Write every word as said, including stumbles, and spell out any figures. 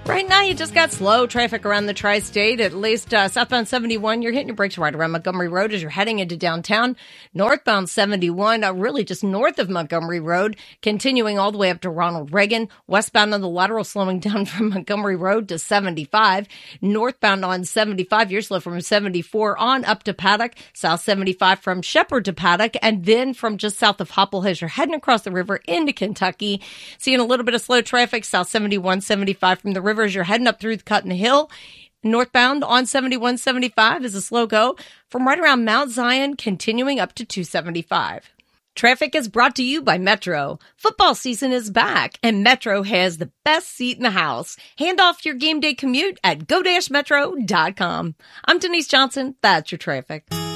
Right now, you just got slow traffic around the tri-state, at least uh, southbound seventy-one. You're hitting your brakes right around Montgomery Road as you're heading into downtown. Northbound seventy-one, uh, really just north of Montgomery Road, continuing all the way up to Ronald Reagan. Westbound on the lateral, slowing down from Montgomery Road to seventy-five. Northbound on seventy-five, you're slow from seventy-four on up to Paddock. South seventy-five from Shepherd to Paddock, and then from just south of Hopple as you're heading across the river into Kentucky. Seeing a little bit of slow traffic, South seventy-one, seventy-five from the river as you're heading up through the Cotton Hill. Northbound on seventy-one seventy-five is a slow go from right around Mount Zion, continuing up to two seventy-five. Traffic is brought to you by Metro. Football season is back, and Metro has the best seat in the house. Hand off your game day commute at go dash metro dot com. I'm Denise Johnson. That's your traffic.